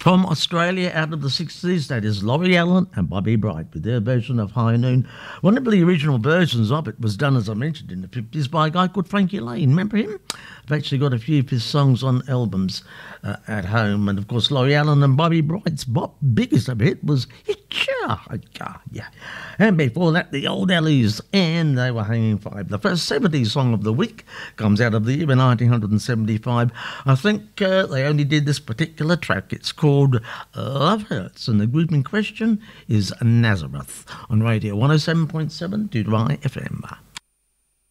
From Australia, out of the 60s, that is Laurie Allen and Bobby Bright with their version of High Noon. One of the original versions of it was done, as I mentioned, in the 50s by a guy called Frankie Lane. Remember him? I've actually got a few of his songs on albums at home. And, of course, Laurie Allen and Bobby Bright's biggest of hit was Hitchhiker. Yeah. And before that, the Old Ellies, and they were hanging five. The first 70s song of the week comes out of the year 1975. I think they only did this particular track. It's called Love Hurts, and the group in question is Nazareth on Radio 107.7 Dubai FM.